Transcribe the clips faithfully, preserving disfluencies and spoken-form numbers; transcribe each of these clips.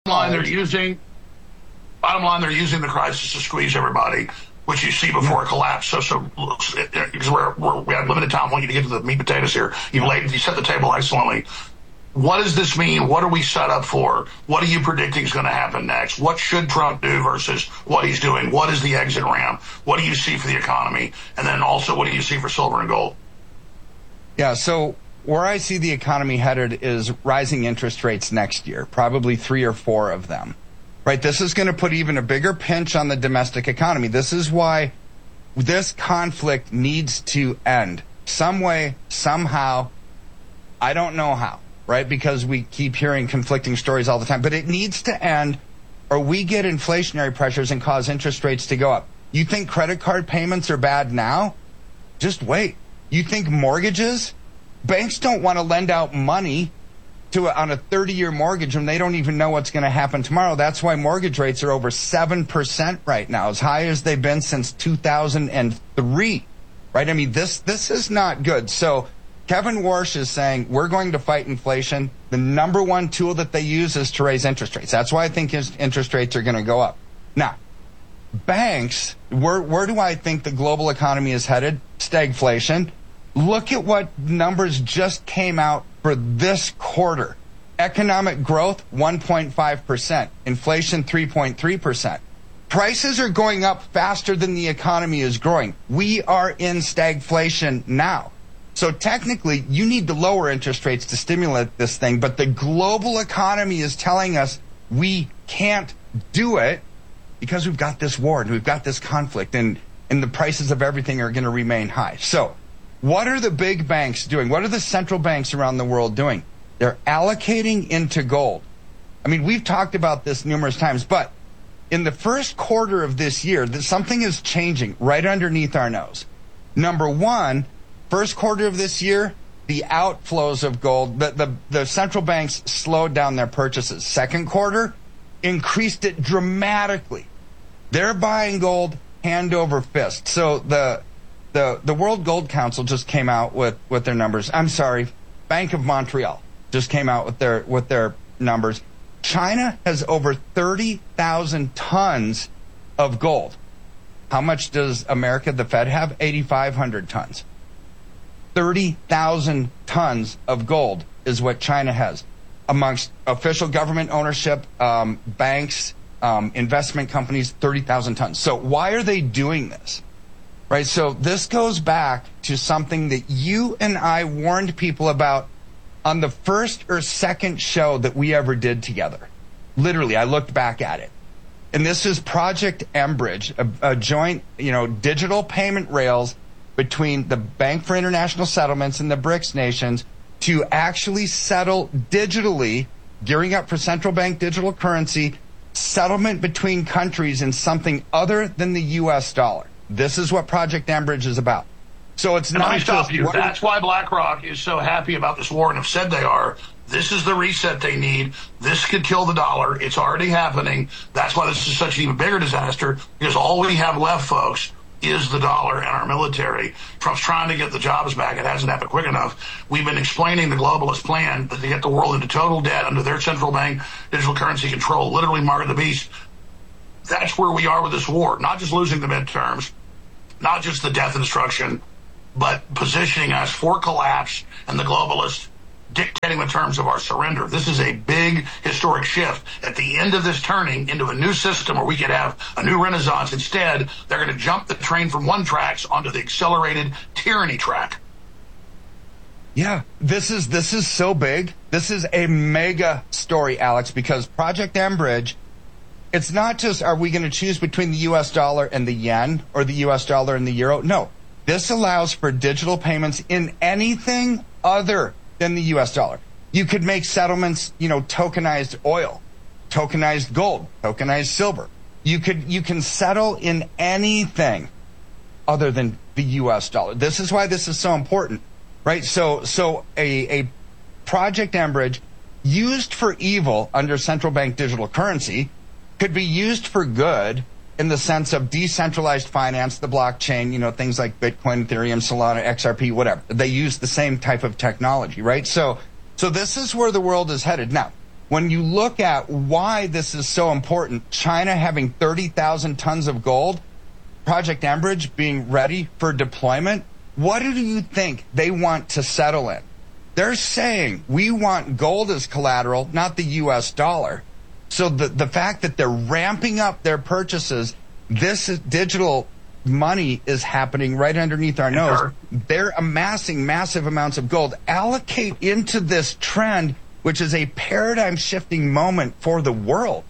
line, they're using, bottom line, they're using the crisis to squeeze everybody, which you see before a collapse. So, so because we're, we're, we have limited time, I want you to get to the meat and potatoes here. You've laid, you set the table excellently. What does this mean? What are we set up for? What are you predicting is going to happen next? What should Trump do versus what he's doing? What is the exit ramp? What do you see for the economy? And then also, what do you see for silver and gold? Yeah, so where I see the economy headed is rising interest rates next year, probably three or four of them. Right? This is going to put even a bigger pinch on the domestic economy. This is why this conflict needs to end. Some way, somehow, I don't know how. Right? Because we keep hearing conflicting stories all the time. But it needs to end, or we get inflationary pressures and cause interest rates to go up. You think credit card payments are bad now? Just wait. You think mortgages? Banks don't want to lend out money to a, on a thirty-year mortgage when they don't even know what's going to happen tomorrow. That's why mortgage rates are over seven percent right now, as high as they've been since two thousand three. Right? I mean, this this is not good. So Kevin Warsh is saying we're going to fight inflation. The number one tool that they use is to raise interest rates. That's why I think interest rates are going to go up. Now, banks, where, where do I think the global economy is headed? Stagflation. Look at what numbers just came out for this quarter. Economic growth, one point five percent. Inflation, three point three percent. Prices are going up faster than the economy is growing. We are in stagflation now. So technically, you need to lower interest rates to stimulate this thing, but the global economy is telling us we can't do it because we've got this war and we've got this conflict, and, and the prices of everything are going to remain high. So what are the big banks doing? What are the central banks around the world doing? They're allocating into gold. I mean, we've talked about this numerous times, but in the first quarter of this year, something is changing right underneath our nose. Number one, first quarter of this year, the outflows of gold, the, the, the central banks slowed down their purchases. Second quarter, increased it dramatically. They're buying gold hand over fist. So the the the World Gold Council just came out with, with their numbers. I'm sorry, Bank of Montreal just came out with their with their numbers. China has over thirty thousand tons of gold. How much does America, the Fed, have? eighty-five hundred tons. thirty thousand tons of gold is what China has. Amongst official government ownership, um, banks, um, investment companies, thirty thousand tons. So why are they doing this? Right? So this goes back to something that you and I warned people about on the first or second show that we ever did together. Literally, I looked back at it. And this is Project Enbridge, a, a joint, you know, digital payment rails between the Bank for International Settlements and the BRICS nations to actually settle digitally, gearing up for central bank digital currency, settlement between countries in something other than the U S dollar. This is what Project Enbridge is about. So it's and not let me stop just... you. That's why BlackRock is so happy about this war and have said they are. This is the reset they need. This could kill the dollar. It's already happening. That's why this is such an even bigger disaster, because all we have left, folks, is the dollar and our military. Trump's trying to get the jobs back. It hasn't happened quick enough. We've been explaining the globalist plan that they get the world into total debt under their central bank digital currency control, literally mark of the beast. That's where we are with this war. Not just losing the midterms, not just the death and destruction, but positioning us for collapse and the globalists dictating the terms of our surrender. This is a big historic shift. At the end of this turning into a new system where we could have a new renaissance, instead, they're going to jump the train from one tracks onto the accelerated tyranny track. Yeah, this is this is so big. This is a mega story, Alex, because Project Enbridge, it's not just are we going to choose between the U S dollar and the yen or the U S dollar and the euro? No. This allows for digital payments in anything other than the U S dollar. You could make settlements, you know, tokenized oil, tokenized gold, tokenized silver. You could you can settle in anything other than the U S dollar. This is why this is so important, right? So so a, a Project Enbridge used for evil under central bank digital currency could be used for good in the sense of decentralized finance, the blockchain, you know, things like Bitcoin, Ethereum, Solana, X R P, whatever. They use the same type of technology, right? So, so this is where the world is headed. Now, when you look at why this is so important, China having thirty thousand tons of gold, Project Enbridge being ready for deployment, what do you think they want to settle in? They're saying we want gold as collateral, not the U S dollar. So the, the fact that they're ramping up their purchases, this is digital money is happening right underneath our nose. They're amassing massive amounts of gold. Allocate into this trend, which is a paradigm-shifting moment for the world.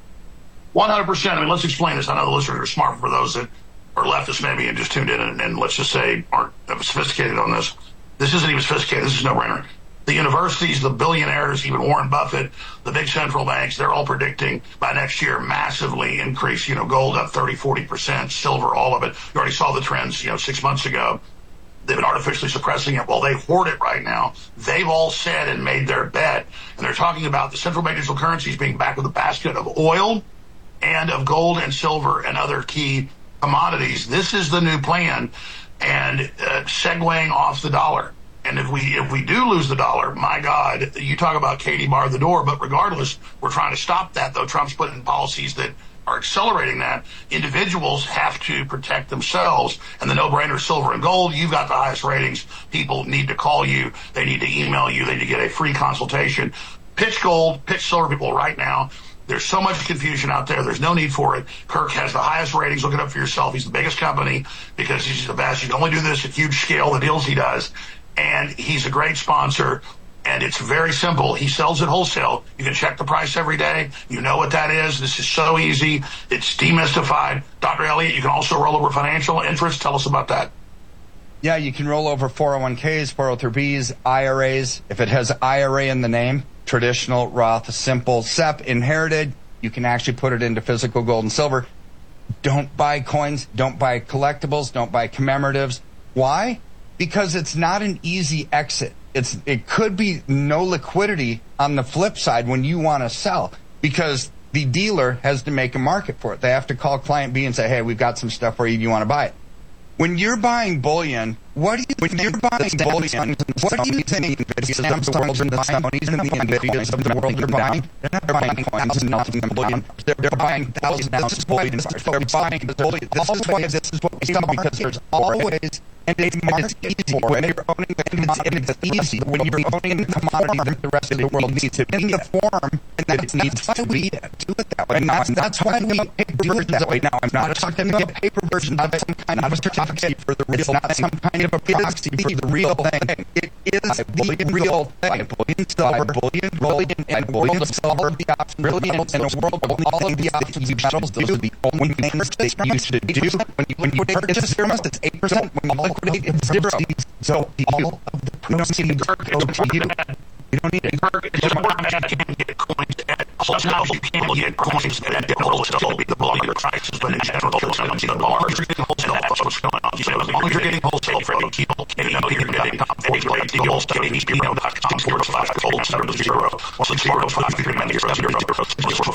one hundred percent. I mean, let's explain this. I know the listeners are smart. For those that are leftists maybe and just tuned in and, and let's just say aren't sophisticated on this, this isn't even sophisticated. This is no-brainer. The universities, the billionaires, even Warren Buffett, the big central banks, they're all predicting by next year massively increase, you know, gold up thirty, forty percent, silver, all of it. You already saw the trends, you know, six months ago. They've been artificially suppressing it. Well, they hoard it right now. They've all said and made their bet. And they're talking about the central bank digital currencies being backed with a basket of oil and of gold and silver and other key commodities. This is the new plan. And uh, segueing off the dollar. And if we if we do lose the dollar, my God, you talk about Katie barred the door. But regardless, we're trying to stop that, though. Trump's put in policies that are accelerating that. Individuals have to protect themselves. And the no-brainer, silver and gold, you've got the highest ratings. People need to call you. They need to email you. They need to get a free consultation. Pitch gold, pitch silver, people, right now. There's so much confusion out there. There's no need for it. Kirk has the highest ratings. Look it up for yourself. He's the biggest company because he's the best. You can only do this at huge scale, the deals he does. And he's a great sponsor. And it's very simple. He sells it wholesale. You can check the price every day. You know what that is. This is so easy. It's demystified. Doctor Elliott, you can also roll over financial interest. Tell us about that. Yeah, you can roll over four oh one k's, four oh three b's, I R As. If it has I R A in the name, traditional, Roth, simple, S E P, inherited, you can actually put it into physical gold and silver. Don't buy coins. Don't buy collectibles. Don't buy commemoratives. Why? Because it's not an easy exit. It's it could be no liquidity on the flip side when you want to sell because the dealer has to make a market for it. They have to call client B and say, hey, we've got some stuff for you. Do you want to buy it? When you're buying bullion, what do you when you're buying bullion, what do you think the Samsungs and the Sonys and the Nvidias of the world are buying? They're not buying coins and melting them down. They're, they're buying thousand ounces bullion. They're buying bullion. This is why this is what we sell because there's always and it's, and it's easy when you're owning a commodity. And it's easy when you're owning a commodity that the rest of the world needs to be in the form and that it needs to be do it that way. And that's, that's why we do it that way. Now, I'm not talking about paper version of some kind of certificate for the real, not some kind of a proxy for the real thing. It is the real thing. Bullion, silver, bullion, bullion, and bullion of all of the options. Brilliant in a world of all of the options you metals, those are the only things that you should do. When you, when you purchase serum, it's eight percent. When you liquidate, it's zero. So all of the proceeds go to you. You don't need it. It's important that you can get coins at wholesale. You can get coins at wholesale. The bullion prices, but in general, sometimes the bars are getting wholesale. That's what's going on. So as long as you're getting wholesale from people, and you know you're getting basically the wholesale, you know, com four to five, gold seven to zero. Well, since four to five, you can manage zero, zero, zero,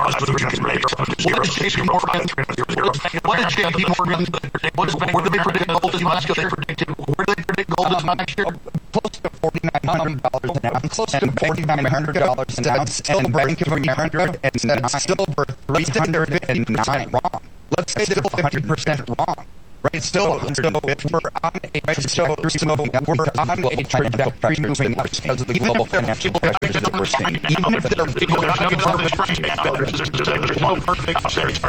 zero, zero. What did J P Morgan predict? What did they predict gold as last year? They predicted, where did they predict gold as next year? Close to forty-nine hundred dollars an ounce. Close to forty-nine hundred dollars an ounce. And Bank of America and silver three hundred nine. Wrong. Let's say they're fifty percent wrong. Right, so, so if we're on a so, so we're on a trajectory moving up because of the global financial pressures that we're seeing. Even if they're people are not there's no perfect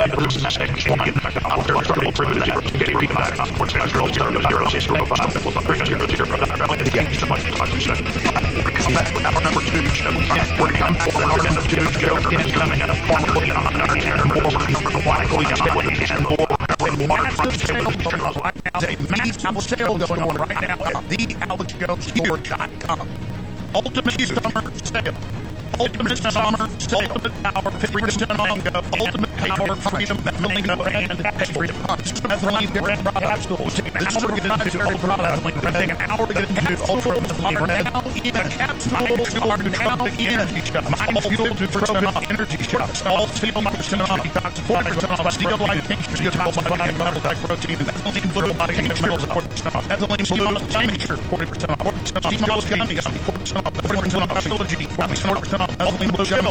right now, there's a massive sale going on right now at the alex jones store dot com. Ultimate summer sale. Ultimate summer sale. Ultimate power, fifty percent on go. Ultimate power, freedom, methylene, and freedom. Methylene, different products. Take an hour to get into ultra methylene. Take an hour to get into ultra methylene. Now in a capsule, are now in my fuel to proton energy shots. All steel, one percent off. Detox, forty percent off. Steel, light, pink, steel, body, metal, like protein. Methylene, blue, body, metals, forty percent off. Methylene, blue, diamond shirt, forty percent off. forty percent off. Steam, gummies, forty percent off. forty percent off. forty percent off. Trilogy, forty percent off. Methylene, blue, gels.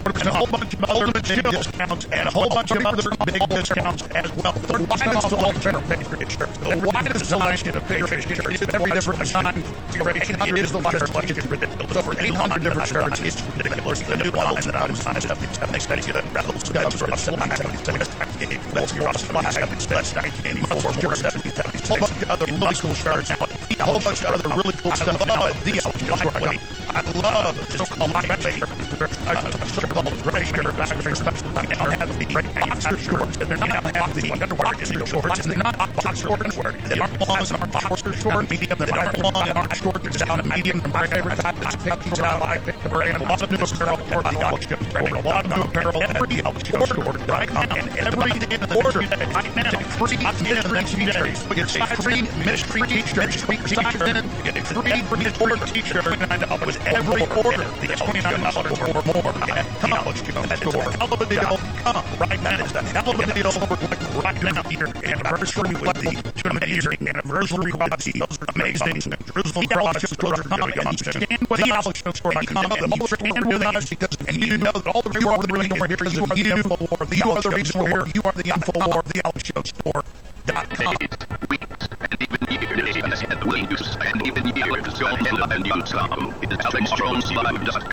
and a whole bunch of other big discounts and a whole bunch of other big discounts as well. The widest selection of Patriot shirts. The widest selection of Patriot shirts. It's every different time. It is the widest selection. It's ridiculous. Over eight hundred different shirts. It's ridiculous. The new lines that I was signed up. It's next day. Get a rattle studs for a seven seventy seven. That's your seven seventy seven. And you four more seventy seven. A whole bunch of other really cool shirts. A whole bunch of other really cool stuff. I love the outfit. I love the so-called my favorite. So-called gray shirt. I don't have the boxer shorts. They're not have the underwear shorts. They're not boxer shorts. They aren't long and aren't boxer shorts. Medium. They aren't long and aren't short. They're down to medium. My favorite type is picked out. I picked the brand. A lot of new apparel for the outfit. A lot of new apparel. Every outfit store right now. And every day in the order right now. Free in the next few days. It's a free mystery t-shirt. Free t-shirt. Get a free order t-shirt. With every order. It's twenty-nine dollars or more. Come on, let's go. That's for hell of a deal. Come right now. It's a hell of a deal right now. Here, anniversary with the amazing anniversary quad seals are amazing. Jerusalem products are coming on. Stand with the Alex Show store. Come up and you stand with us because and you know that all the people we're doing over here is you are the InfoWar. You are the reason we're here. You are the InfoWar. The Alex Show store. Dot com. And even years, and even years, and even years, and even years, and even years,